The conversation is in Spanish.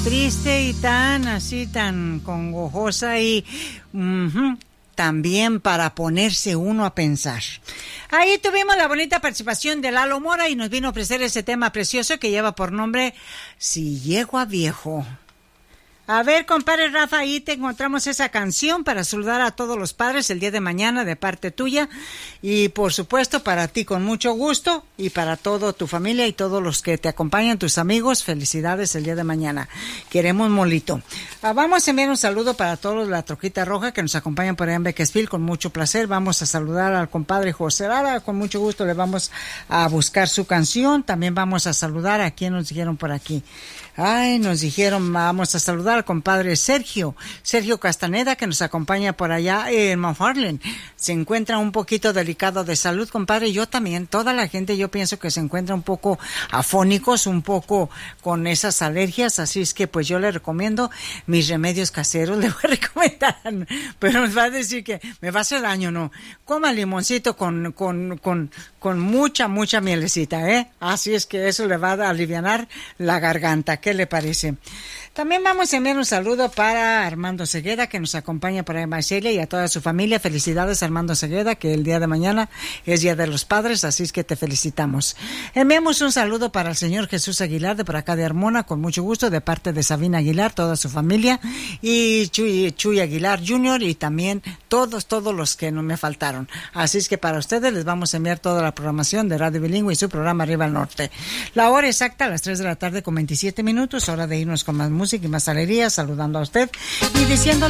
triste y tan así, tan congojosa y también para ponerse uno a pensar. Ahí tuvimos la bonita participación de Lalo Mora y nos vino a ofrecer ese tema precioso que lleva por nombre Si llego a viejo. A ver, compadre Rafa, ahí te encontramos esa canción para saludar a todos los padres el día de mañana de parte tuya y por supuesto para ti con mucho gusto y para toda tu familia y todos los que te acompañan, tus amigos, felicidades el día de mañana. Queremos molito. Vamos a enviar un saludo para todos de la Troquita Roja que nos acompañan por allá en Bakersfield con mucho placer. Vamos a saludar al compadre José Lara, con mucho gusto le vamos a buscar su canción. También vamos a saludar a quien nos dijeron por aquí. Ay, nos dijeron, vamos a saludar al compadre Sergio Castaneda, que nos acompaña por allá en Mount Harlan. Se encuentra un poquito delicado de salud, compadre. Yo también, toda la gente, yo pienso que se encuentra un poco afónicos, un poco con esas alergias, así es que pues yo le recomiendo mis remedios caseros, le voy a recomendar, pero me va a decir que me va a hacer daño, no. Coma limoncito con mucha mielecita, así es que eso le va a alivianar la garganta. ¿Qué le parece? También vamos a enviar un saludo para Armando Segueda, que nos acompaña por ahí en Marcela, y a toda su familia. Felicidades, Armando Segueda, que el día de mañana es Día de los Padres, así es que te felicitamos. Enviamos un saludo para el señor Jesús Aguilar, de por acá de Armona, con mucho gusto, de parte de Sabina Aguilar, toda su familia, y Chuy Aguilar Jr., y también todos los que no me faltaron. Así es que para ustedes les vamos a enviar toda la programación de Radio Bilingüe y su programa Arriba al Norte. La hora exacta, a las 3 de la tarde con 27 minutos, hora de irnos con más música y más alegría, saludando a usted y diciendo